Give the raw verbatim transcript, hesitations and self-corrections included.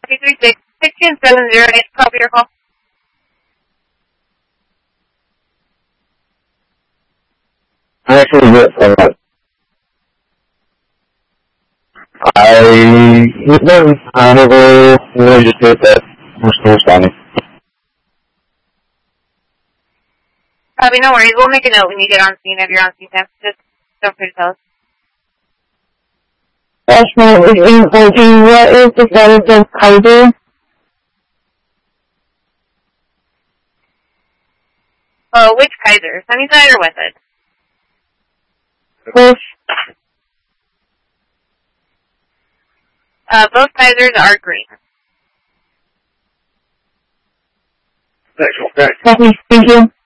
three three six, six two seven zero eight, copy your call. Actually, yes, all right. I, no, I never really just did that. We're still responding. Copy, no worries. We'll make a note when you get on scene if you're on scene. Just don't free to tell us. Ashman is in fourteen. What is the status of Kaiser? Oh, which Kaiser? Sunnyside or Westside? Both. Uh, both Kaisers are green. Thanks, okay. Copy. Thank you.